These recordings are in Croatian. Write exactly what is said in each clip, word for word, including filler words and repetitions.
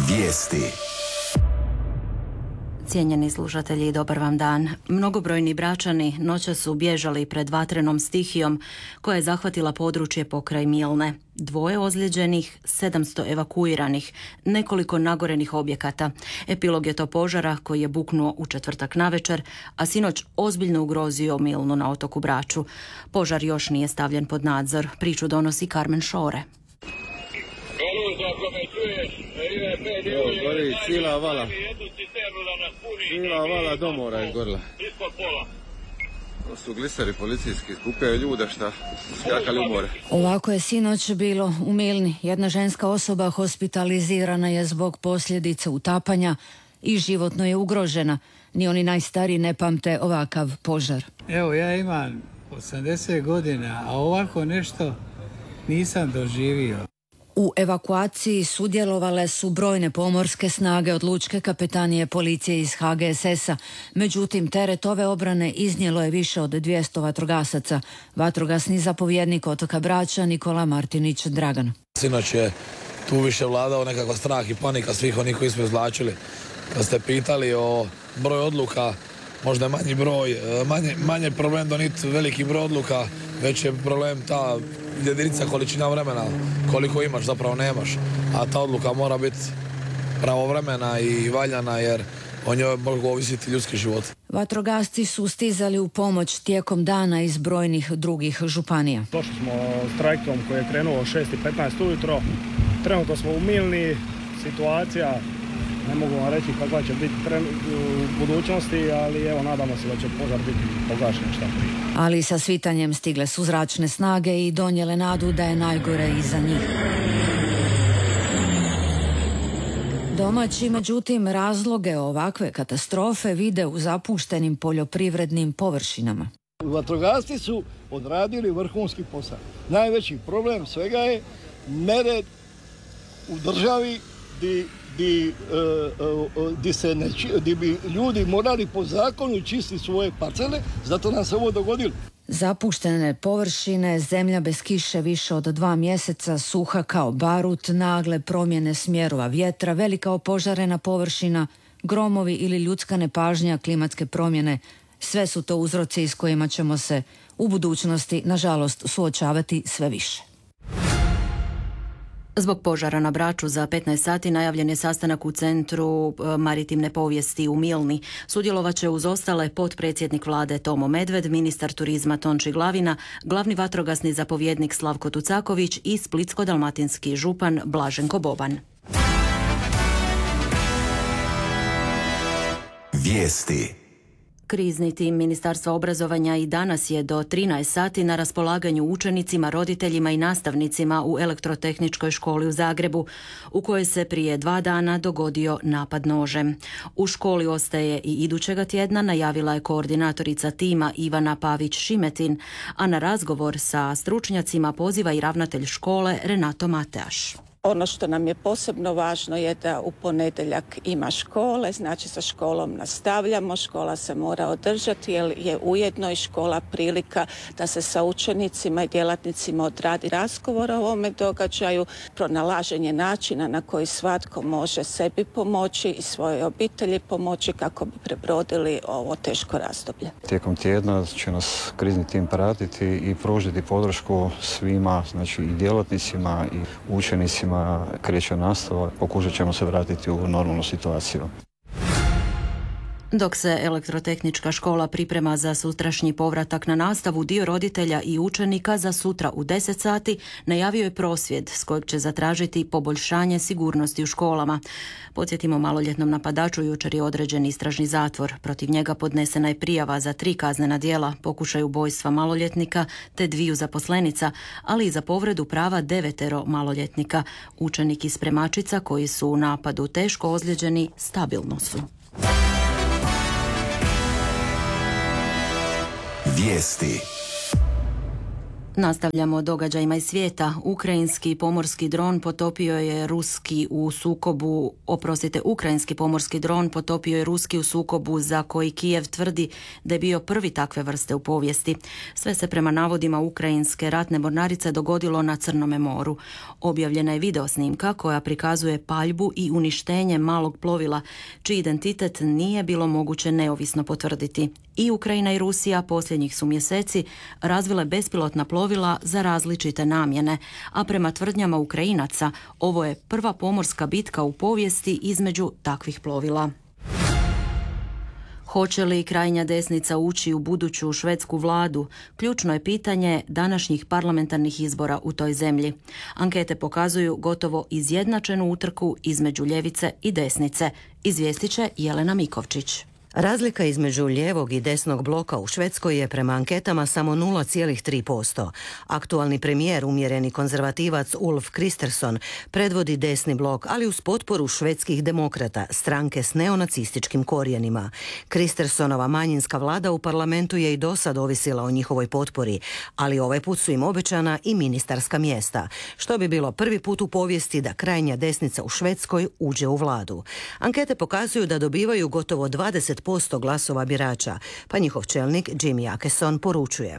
Vijesti. Cijenjeni slušatelji, dobar vam dan. Mnogobrojni Bračani noćas su bježali pred vatrenom stihijom koja je zahvatila područje pokraj Milne. Dvoje ozlijeđenih, sedamsto evakuiranih, nekoliko nagorenih objekata. Epilog je to požara koji je buknuo u četvrtak navečer, a sinoć ozbiljno ugrozio Milnu na otoku Braču. Požar još nije stavljen pod nadzor. Priču donosi Karmen Šore. Evo, gori cijela vala. Cijela vala domora je gorila. To su gliseri policijski, skupljaju ljude šta skakali u more. Ovako je sinoć bilo u Milni. Jedna ženska osoba hospitalizirana je zbog posljedica utapanja i životno je ugrožena. Ni oni najstariji ne pamte ovakav požar. Evo, ja imam osamdeset godina, a ovako nešto nisam doživio. U evakuaciji sudjelovale su brojne pomorske snage od lučke kapetanije policije iz H G S S-a. Međutim, teret ove obrane iznijelo je više od dvjesto vatrogasaca. Vatrogasni zapovjednik otoka Brača Nikola Martinić Dragan. Sinoć je tu više vladao nekakva strah i panika svih onih koji smo izvlačili. Kad ste pitali o broju odluka, možda manji broj, manje, manje problem doniti veliki broj odluka, već je problem ta jedinica količina vremena, koliko imaš zapravo nemaš, a ta odluka mora biti pravovremena i valjana jer o njoj mogu ovisiti ljudski život. Vatrogasci su stizali u pomoć tijekom dana iz brojnih drugih županija. Došli smo s trajektom koji je krenuo u šest i petnaest ujutro, trenutno smo u Milni, situacija ne mogu vam reći kakva će biti u budućnosti, ali evo nadamo se da će požar biti pogašen šta prije. Ali sa svitanjem stigle su zračne snage i donijele nadu da je najgore iza njih. Domaći, međutim, razloge ovakve katastrofe vide u zapuštenim poljoprivrednim površinama. Vatrogasci su odradili vrhunski posao. Najveći problem svega je nered u državi di Di, uh, uh, di, se ne, di bi ljudi morali po zakonu čistiti svoje parcele, zato nam se ovo dogodilo. Zapuštene površine, zemlja bez kiše više od dva mjeseca, suha kao barut, nagle promjene smjerova vjetra, velika opožarena površina, gromovi ili ljudska nepažnja, klimatske promjene, sve su to uzroci s kojima ćemo se u budućnosti, nažalost, suočavati sve više. Zbog požara na Braču za petnaest sati najavljen je sastanak u Centru maritimne povijesti u Milni. Sudjelovat će uz ostale potpredsjednik vlade Tomo Medved, ministar turizma Tonči Glavina, glavni vatrogasni zapovjednik Slavko Tucaković i splitsko-dalmatinski župan Blaženko Boban. Vijesti. Krizni tim Ministarstva obrazovanja i danas je do trinaest sati na raspolaganju učenicima, roditeljima i nastavnicima u Elektrotehničkoj školi u Zagrebu, u kojoj se prije dva dana dogodio napad nožem. U školi ostaje i idućega tjedna, najavila je koordinatorica tima Ivana Pavić-Šimetin, a na razgovor sa stručnjacima poziva i ravnatelj škole Renato Mateaš. Ono što nam je posebno važno je da u ponedjeljak ima škole, znači sa školom nastavljamo, škola se mora održati jer je ujedno i škola prilika da se sa učenicima i djelatnicima odradi razgovor o ovome događaju, pronalaženje načina na koji svatko može sebi pomoći i svojoj obitelji pomoći kako bi prebrodili ovo teško razdoblje. Tijekom tjedna će nas krizni tim pratiti i pružiti podršku svima, znači i djelatnicima i učenicima. Kreće nastava, pokušat ćemo se vratiti u normalnu situaciju. Dok se Elektrotehnička škola priprema za sutrašnji povratak na nastavu, dio roditelja i učenika za sutra u deset sati najavio je prosvjed s kojeg će zatražiti poboljšanje sigurnosti u školama. Podsjetimo, maloljetnom napadaču jučer je određen istražni zatvor. Protiv njega podnesena je prijava za tri kaznena djela, pokušaj ubojstva maloljetnika te dviju zaposlenica, ali i za povredu prava devetero maloljetnika. Učenik i spremačica koji su u napadu teško ozlijeđeni stabilno su. Vijesti. Nastavljamo događajima iz svijeta. Ukrajinski pomorski dron potopio je ruski u sukobu, oprostite, ukrajinski pomorski dron potopio je ruski u sukobu za koji Kijev tvrdi da je bio prvi takve vrste u povijesti. Sve se prema navodima ukrajinske ratne mornarice dogodilo na Crnome moru. Objavljena je video snimka koja prikazuje paljbu i uništenje malog plovila, čiji identitet nije bilo moguće neovisno potvrditi. I Ukrajina i Rusija posljednjih su mjeseci razvile bespilotna plovila za različite namjene, a prema tvrdnjama Ukrajinaca ovo je prva pomorska bitka u povijesti između takvih plovila. Hoće li krajnja desnica ući u buduću švedsku vladu? Ključno je pitanje današnjih parlamentarnih izbora u toj zemlji. Ankete pokazuju gotovo izjednačenu utrku između ljevice i desnice. Izvijestit će Jelena Mikovčić. Razlika između lijevog i desnog bloka u Švedskoj je prema anketama samo nula zarez tri posto. Aktualni premijer, umjereni konzervativac Ulf Kristersson, predvodi desni blok, ali uz potporu švedskih demokrata, stranke s neonacističkim korijenima. Kristerssonova manjinska vlada u parlamentu je i dosad ovisila o njihovoj potpori, ali ovaj put su im obećana i ministarska mjesta, što bi bilo prvi put u povijesti da krajnja desnica u Švedskoj uđe u vladu. Ankete pokazuju da dobivaju gotovo dvadeset posto glasova birača, pa njihov čelnik Jimmy Åkesson poručuje.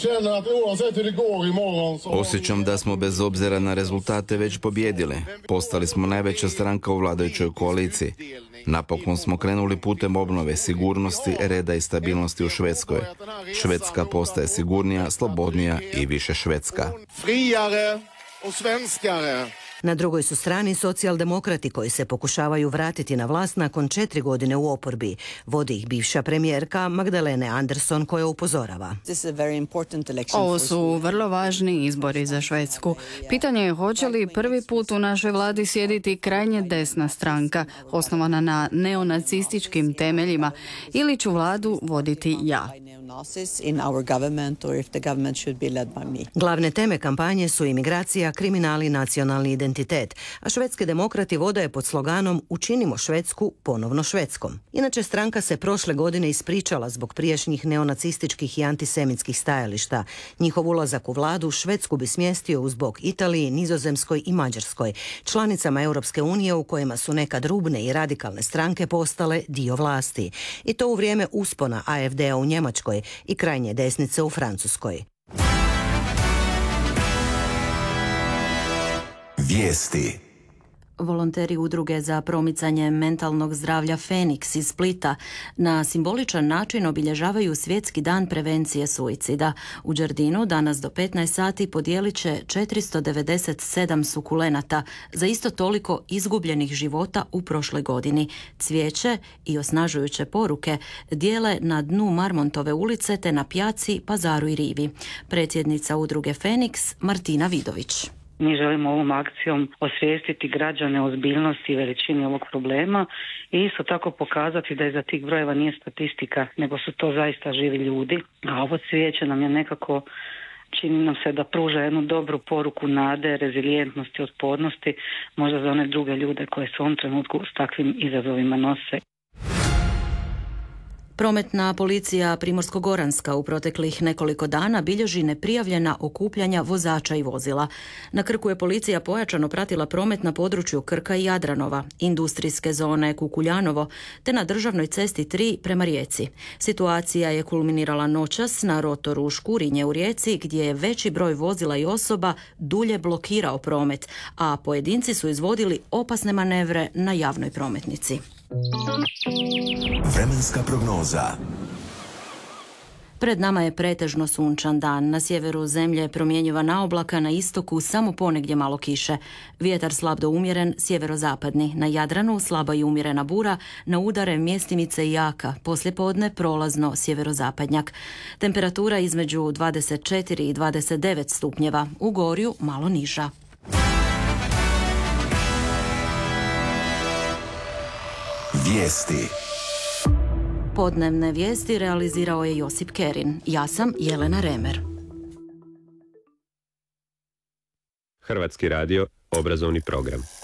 Osjećam da smo bez obzira na rezultate već pobjedili. Postali smo najveća stranka u vladajućoj koaliciji. Napokon smo krenuli putem obnove sigurnosti, reda i stabilnosti u Švedskoj. Švedska postaje sigurnija, slobodnija i više švedska. Na drugoj su strani socijaldemokrati koji se pokušavaju vratiti na vlast nakon četiri godine u oporbi. Vodi ih bivša premijerka Magdalene Andersson koja upozorava. Ovo su vrlo važni izbori za Švedsku. Pitanje je hoće li prvi put u našoj vladi sjediti krajnje desna stranka, osnovana na neonacističkim temeljima, ili ću vladu voditi ja. Glavne teme kampanje su imigracija, kriminal i nacionalni identitet, a švedski demokrati vode je pod sloganom Učinimo Švedsku ponovno švedskom. Inače, stranka se prošle godine ispričala zbog prijašnjih neonacističkih i antisemitskih stajališta. Njihov ulazak u vladu Švedsku bi smjestio uz bok Italiji, Nizozemskoj i Mađarskoj, članicama Europske unije u kojima su nekad rubne i radikalne stranke postale dio vlasti. I to u vrijeme uspona A F D-a u Njemačkoj i krajnje desnice u Francuskoj. Vijesti. Volonteri udruge za promicanje mentalnog zdravlja Feniks iz Splita na simboličan način obilježavaju Svjetski dan prevencije suicida. U Đerdinu danas do petnaest sati podijelit će četiristo devedeset sedam sukulenata za isto toliko izgubljenih života u prošloj godini. Cvijeće i osnažujuće poruke dijele na dnu Marmontove ulice te na Pjaci, Pazaru i Rivi. Predsjednica udruge Feniks Martina Vidović. Mi želimo ovom akcijom osvijestiti građane o ozbiljnosti i veličini ovog problema i isto tako pokazati da iza tih brojeva nije statistika, nego su to zaista živi ljudi. A ovo cvijeće nam je nekako, čini nam se da pruža jednu dobru poruku nade, rezilijentnosti, otpornosti, možda za one druge ljude koje se u ovom trenutku s takvim izazovima nose. Prometna policija Primorsko-goranska u proteklih nekoliko dana bilježi neprijavljena okupljanja vozača i vozila. Na Krku je policija pojačano pratila promet na području Krka i Jadranova, industrijske zone Kukuljanovo, te na državnoj cesti tri prema Rijeci. Situacija je kulminirala noćas na rotoru Škurinje u Rijeci, gdje je veći broj vozila i osoba dulje blokirao promet, a pojedinci su izvodili opasne manevre na javnoj prometnici. Vremenska prognoza. Pred nama je pretežno sunčan dan. Na sjeveru zemlje promjenjivana oblaka, na istoku samo ponegdje malo kiše. Vjetar slab do umjeren, sjeverozapadni. Na Jadranu slaba i umjerena bura, na udare mjestimice jaka. Poslijepodne prolazno sjeverozapadnjak. Temperatura između dvadeset četiri i dvadeset devet stupnjeva. U Gorju malo niža. Vijesti. Podnevne vijesti realizirao je Josip Kerin. Ja sam Jelena Remer. Hrvatski radio, obrazovni program.